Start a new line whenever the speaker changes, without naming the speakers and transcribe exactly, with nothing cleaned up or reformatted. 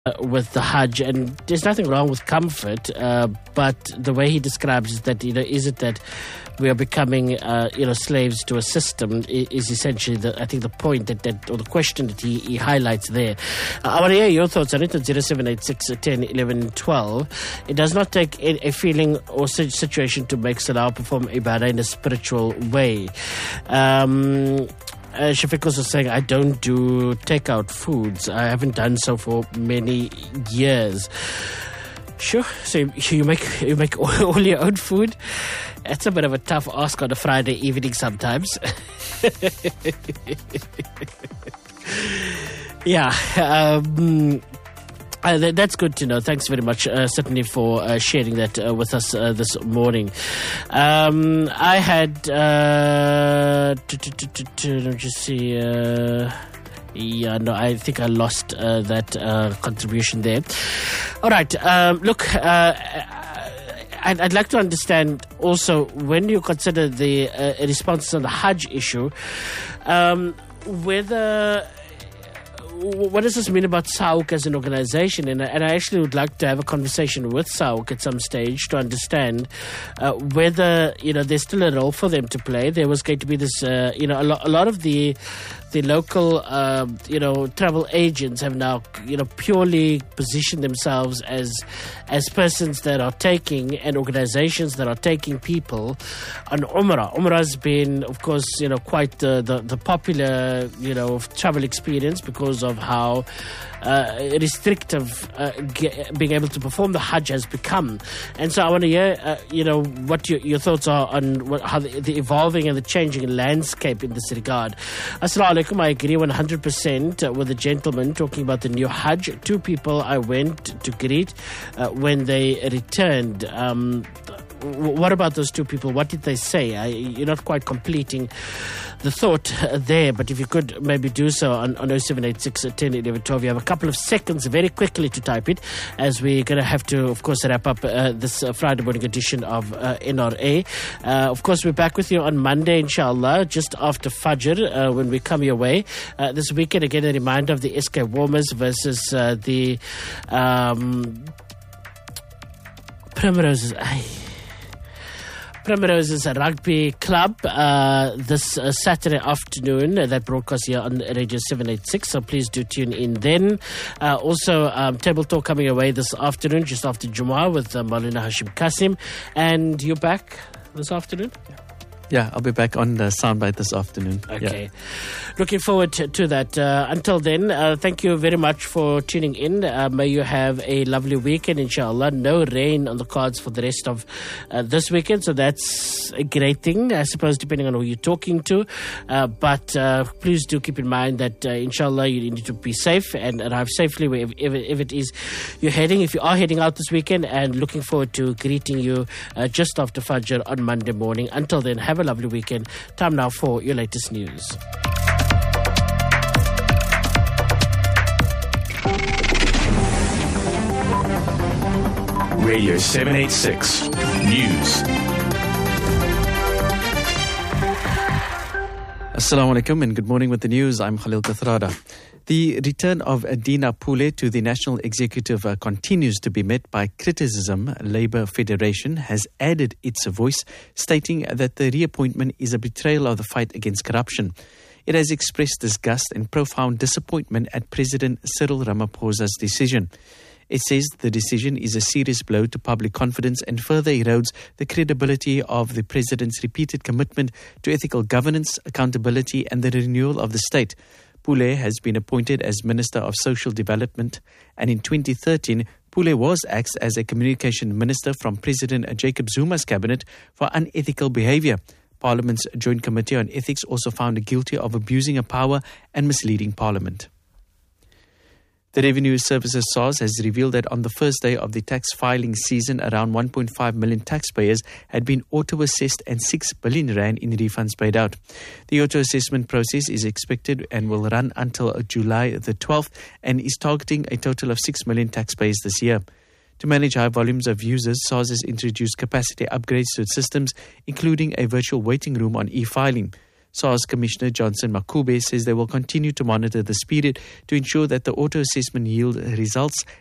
with the Hajj, and there's nothing wrong with comfort, uh, but the way he describes is that, you know, is it that we are becoming, uh, you know, slaves to a system is essentially, the, I think, the point that, that or the question that he, he highlights there. Uh, I want to hear your thoughts on it at zero seven eight six, one zero, one one, one two. It does not take a, a feeling or situation to make Salah perform ibadah in a spiritual way. Um... Uh, Shafiq was saying, I don't do takeout foods. I haven't done so for many years. Sure. So you make you make all, all your own food? That's a bit of a tough ask on a Friday evening sometimes. yeah. Um, Uh, that, that's good to know. Thanks very much, uh, certainly, for uh, sharing that uh, with us uh, this morning. Um, I had, uh, let me just see, uh, yeah, no, I think I lost uh, that uh, contribution there. All right, um, look, uh, I'd, I'd like to understand also, when you consider the uh, responses on the Hajj issue, um, whether... what does this mean about SAOK as an organization? And, and I actually would like to have a conversation with SAOK at some stage to understand uh, whether, you know, there's still a role for them to play. There was going to be this, uh, you know, a, lo- a lot of the the local, uh, you know, travel agents have now, you know, purely positioned themselves as as persons that are taking and organizations that are taking people on Umrah. Umrah has been, of course, you know, quite the, the, the popular, you know, travel experience because of how uh, restrictive uh, get, being able to perform the Hajj has become. And so I want to hear, uh, you know, what your, your thoughts are on what, how the, the evolving and the changing landscape in this regard. Assalamu alaikum. I agree one hundred percent with the gentleman talking about the new Hajj. Two people I went to greet uh, when they returned. Um, what about those two people? What did they say? I, you're not quite completing the thought there, but if you could maybe do so on, on zero seven eight six, one zero, one one, one two. You have a couple of seconds very quickly to type it, as we're going to have to, of course, wrap up uh, this uh, Friday morning edition of uh, N R A. Uh, of course, we're back with you on Monday, inshallah, just after Fajr, uh, when we come your way. Uh, this weekend, again, a reminder of the S K Warmers versus uh, the um, Primroses. Ay. Primroses Rugby Club uh, this uh, Saturday afternoon. Uh, that broadcast here on Radio seven eighty-six, so please do tune in then. Uh, also, um, Table Talk coming away this afternoon, just after Jummah, with uh, Maulana Hashim Kasim. And you're back this afternoon?
Yeah. Yeah, I'll be back on the soundbite this afternoon.
Okay.
Yeah.
Looking forward to, to that. Uh, until then, uh, thank you very much for tuning in. Uh, may you have a lovely weekend, inshallah. No rain on the cards for the rest of uh, this weekend, so that's a great thing, I suppose, depending on who you're talking to. Uh, but uh, please do keep in mind that, uh, inshallah, you need to be safe and arrive safely wherever if, if it is you're heading. If you are heading out this weekend, and looking forward to greeting you uh, just after Fajr on Monday morning. Until then, have a lovely weekend. Time now for your latest news.
Radio seven eighty-six News.
Assalamu alaikum and good morning with the news. I'm Khalil Kathrada. The return of Dina Pule to the National Executive uh, continues to be met by criticism. Labour Federation has added its voice, stating that the reappointment is a betrayal of the fight against corruption. It has expressed disgust and profound disappointment at President Cyril Ramaphosa's decision. It says the decision is a serious blow to public confidence and further erodes the credibility of the President's repeated commitment to ethical governance, accountability and the renewal of the state. Pule has been appointed as Minister of Social Development, and in twenty thirteen, Pule was axed as a communication minister from President Jacob Zuma's cabinet for unethical behaviour. Parliament's Joint Committee on Ethics also found her guilty of abusing her power and misleading Parliament. The Revenue Services S A R S has revealed that on the first day of the tax filing season, around one point five million taxpayers had been auto-assessed and six billion rand in refunds paid out. The auto-assessment process is expected and will run until July the twelfth and is targeting a total of six million taxpayers this year. To manage high volumes of users, S A R S has introduced capacity upgrades to its systems, including a virtual waiting room on e-filing. SARS Commissioner Johnson Makube says they will continue to monitor this period to ensure that the auto-assessment yield results